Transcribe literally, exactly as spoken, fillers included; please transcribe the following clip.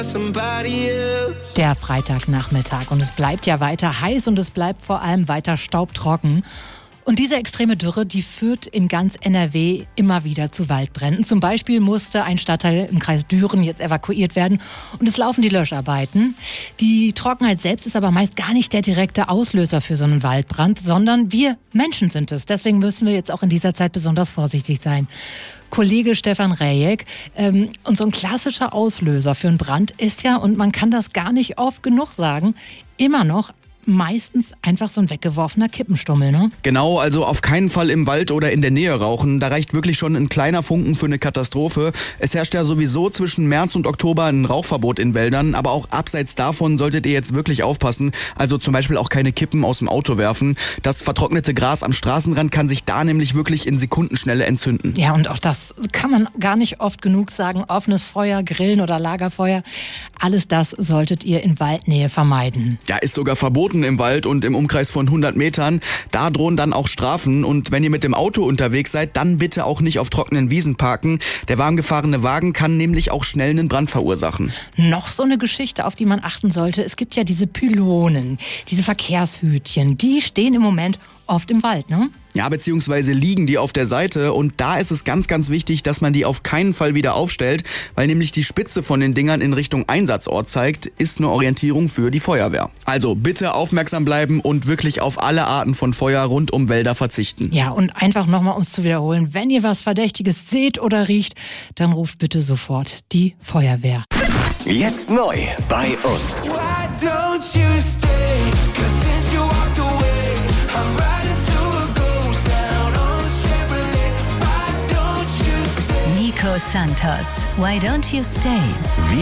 Der Freitagnachmittag und es bleibt ja weiter heiß und es bleibt vor allem weiter staubtrocken. Und diese extreme Dürre, die führt in ganz N R W immer wieder zu Waldbränden. Zum Beispiel musste ein Stadtteil im Kreis Düren jetzt evakuiert werden und es laufen die Löscharbeiten. Die Trockenheit selbst ist aber meist gar nicht der direkte Auslöser für so einen Waldbrand, sondern wir Menschen sind es. Deswegen müssen wir jetzt auch in dieser Zeit besonders vorsichtig sein. Kollege Stefan Rejek, ähm, und so ein klassischer Auslöser für einen Brand ist ja, und man kann das gar nicht oft genug sagen, immer noch meistens einfach so ein weggeworfener Kippenstummel, ne? Genau, also auf keinen Fall im Wald oder in der Nähe rauchen. Da reicht wirklich schon ein kleiner Funken für eine Katastrophe. Es herrscht ja sowieso zwischen März und Oktober ein Rauchverbot in Wäldern, aber auch abseits davon solltet ihr jetzt wirklich aufpassen. Also zum Beispiel auch keine Kippen aus dem Auto werfen. Das vertrocknete Gras am Straßenrand kann sich da nämlich wirklich in Sekundenschnelle entzünden. Ja, und auch das kann man gar nicht oft genug sagen. Offenes Feuer, Grillen oder Lagerfeuer, alles das solltet ihr in Waldnähe vermeiden. Ja, ist sogar verboten im Wald und im Umkreis von hundert Metern. Da drohen dann auch Strafen. Und wenn ihr mit dem Auto unterwegs seid, dann bitte auch nicht auf trockenen Wiesen parken. Der warm gefahrene Wagen kann nämlich auch schnell einen Brand verursachen. Noch so eine Geschichte, auf die man achten sollte. Es gibt ja diese Pylonen, diese Verkehrshütchen. Die stehen im Moment oft im Wald, ne? Ja, beziehungsweise liegen die auf der Seite und da ist es ganz, ganz wichtig, dass man die auf keinen Fall wieder aufstellt, weil nämlich die Spitze von den Dingern in Richtung Einsatzort zeigt, ist eine Orientierung für die Feuerwehr. Also bitte aufmerksam bleiben und wirklich auf alle Arten von Feuer rund um Wälder verzichten. Ja, und einfach nochmal, um es zu wiederholen, wenn ihr was Verdächtiges seht oder riecht, dann ruft bitte sofort die Feuerwehr. Jetzt neu bei uns. Nico Santos, Why Don't You Stay?